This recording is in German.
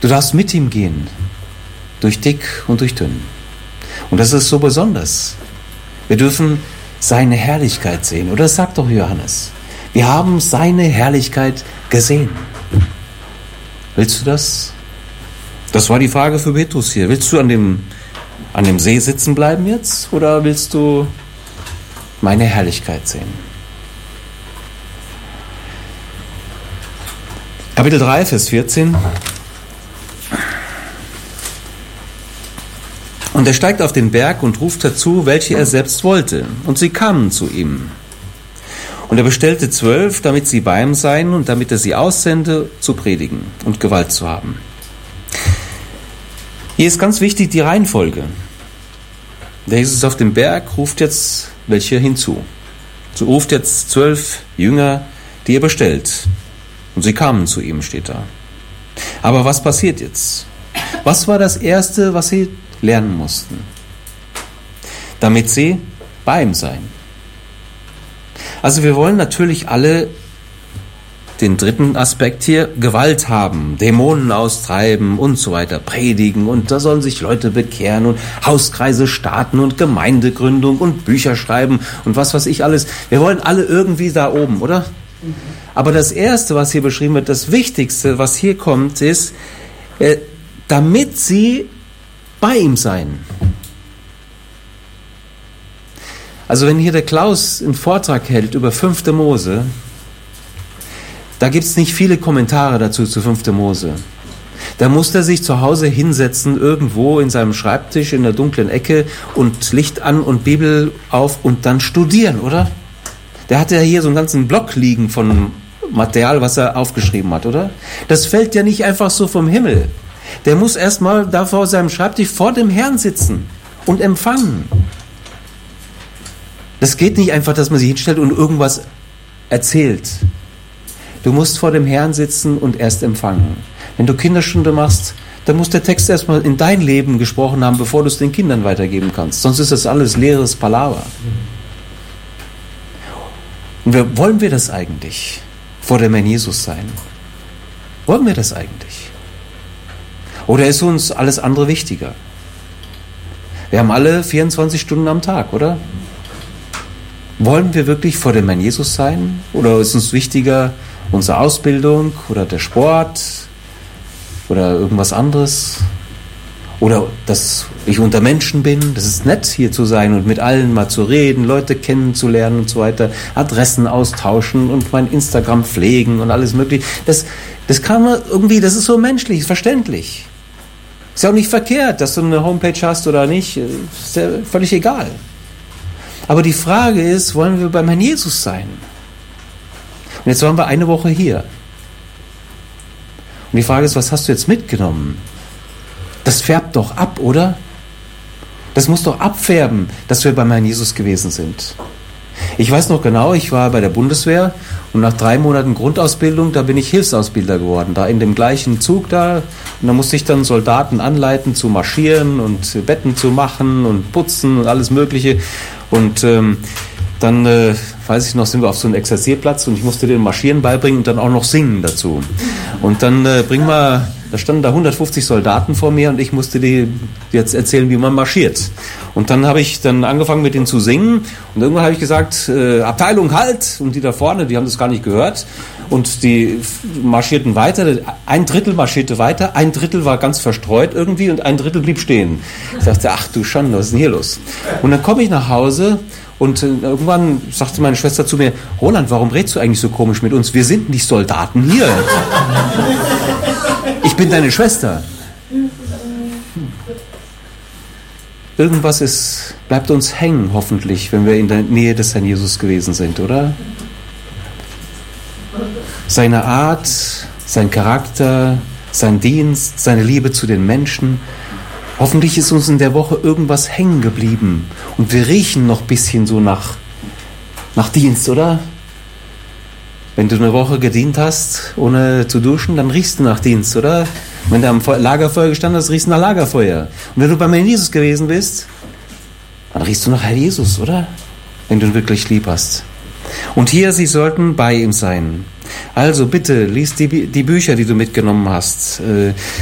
Du darfst mit ihm gehen, durch dick und durch dünn. Und das ist so besonders. Wir dürfen seine Herrlichkeit sehen. Oder das sagt doch Johannes. Wir haben seine Herrlichkeit gesehen. Willst du das? Das war die Frage für Petrus hier. Willst du an dem See sitzen bleiben jetzt? Oder willst du meine Herrlichkeit sehen? Kapitel 3, Vers 14. Und er steigt auf den Berg und ruft dazu, welche er selbst wollte. Und sie kamen zu ihm. Und er bestellte 12, damit sie bei ihm seien und damit er sie aussende, zu predigen und Gewalt zu haben. Hier ist ganz wichtig die Reihenfolge. Der Jesus auf dem Berg ruft jetzt welche hinzu. So ruft jetzt 12 Jünger, die er bestellt. Und sie kamen zu ihm, steht da. Aber was passiert jetzt? Was war das Erste, was sie lernen mussten? Damit sie bei ihm seien. Also wir wollen natürlich alle den dritten Aspekt hier, Gewalt haben, Dämonen austreiben und so weiter, predigen und da sollen sich Leute bekehren und Hauskreise starten und Gemeindegründung und Bücher schreiben und was weiß ich alles. Wir wollen alle irgendwie da oben, oder? Aber das Erste, was hier beschrieben wird, das Wichtigste, was hier kommt, ist, damit sie bei ihm seien. Also wenn hier der Klaus einen Vortrag hält über 5. Mose, da gibt es nicht viele Kommentare dazu zu 5. Mose. Da muss er sich zu Hause hinsetzen, irgendwo in seinem Schreibtisch in der dunklen Ecke und Licht an und Bibel auf und dann studieren, oder? Der hat ja hier so einen ganzen Block liegen von Material, was er aufgeschrieben hat, oder? Das fällt ja nicht einfach so vom Himmel. Der muss erstmal da vor seinem Schreibtisch vor dem Herrn sitzen und empfangen. Das geht nicht einfach, dass man sich hinstellt und irgendwas erzählt. Du musst vor dem Herrn sitzen und erst empfangen. Wenn du Kinderstunde machst, dann muss der Text erstmal in dein Leben gesprochen haben, bevor du es den Kindern weitergeben kannst. Sonst ist das alles leeres Palaver. Und wollen wir das eigentlich? Vor dem Herrn Jesus sein? Wollen wir das eigentlich? Oder ist uns alles andere wichtiger? Wir haben alle 24 Stunden am Tag, oder? Wollen wir wirklich vor dem Herrn Jesus sein? Oder ist uns wichtiger unsere Ausbildung oder der Sport oder irgendwas anderes? Oder dass ich unter Menschen bin, das ist nett hier zu sein und mit allen mal zu reden, Leute kennenzulernen und so weiter, Adressen austauschen und mein Instagram pflegen und alles mögliche. Das kann man irgendwie, das ist so menschlich, verständlich. Ist ja auch nicht verkehrt, dass du eine Homepage hast oder nicht, ist ja völlig egal. Aber die Frage ist, wollen wir beim Herrn Jesus sein? Und jetzt waren wir eine Woche hier. Und die Frage ist, was hast du jetzt mitgenommen? Das färbt doch ab, oder? Das muss doch abfärben, dass wir beim Herrn Jesus gewesen sind. Ich weiß noch genau, ich war bei der Bundeswehr und nach 3 Monaten Grundausbildung, da bin ich Hilfsausbilder geworden, da in dem gleichen Zug da. Und da musste ich dann Soldaten anleiten zu marschieren und Betten zu machen und putzen und alles Mögliche. Und dann, weiß ich noch, sind wir auf so einem Exerzierplatz und ich musste denen Marschieren beibringen und dann auch noch singen dazu. Und dann da standen da 150 Soldaten vor mir und ich musste die jetzt erzählen, wie man marschiert. Und dann habe ich dann angefangen mit denen zu singen und irgendwann habe ich gesagt, Abteilung halt, und die da vorne, die haben das gar nicht gehört und die marschierten weiter, 1/3 marschierte weiter, 1/3 war ganz verstreut irgendwie und 1/3 blieb stehen. Ich dachte, ach du Schande, was ist denn hier los? Und dann komme ich nach Hause und irgendwann sagte meine Schwester zu mir, Roland, warum redest du eigentlich so komisch mit uns? Wir sind nicht Soldaten hier. Ich bin deine Schwester. Irgendwas bleibt uns hängen, hoffentlich, wenn wir in der Nähe des Herrn Jesus gewesen sind, oder? Seine Art, sein Charakter, sein Dienst, seine Liebe zu den Menschen. Hoffentlich ist uns in der Woche irgendwas hängen geblieben. Und wir riechen noch ein bisschen so nach Dienst, oder? Wenn du eine Woche gedient hast, ohne zu duschen, dann riechst du nach Dienst, oder? Wenn du am Lagerfeuer gestanden hast, riechst du nach Lagerfeuer. Und wenn du beim Herrn Jesus gewesen bist, dann riechst du nach Herrn Jesus, oder? Wenn du ihn wirklich lieb hast. Und hier, sie sollten bei ihm sein. Also bitte, lies die Bücher, die du mitgenommen hast.